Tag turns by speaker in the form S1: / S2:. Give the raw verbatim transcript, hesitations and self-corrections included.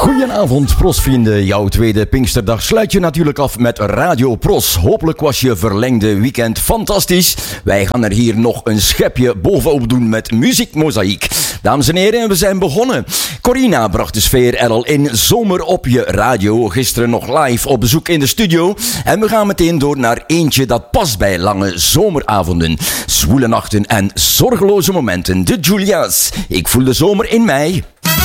S1: Goedenavond, Prosvrienden. Jouw tweede Pinksterdag sluit je natuurlijk af met Radio Pros. Hopelijk was je verlengde weekend fantastisch. Wij gaan er hier nog een schepje bovenop doen met muziekmozaïek. Dames en heren, we zijn begonnen. Corina bracht de sfeer er al in. Zomer op je radio. Gisteren nog live op bezoek in de studio. En we gaan meteen door naar eentje dat past bij lange zomeravonden. Zwoele nachten en zorgeloze momenten. De Julia's. Ik voel de zomer in mij.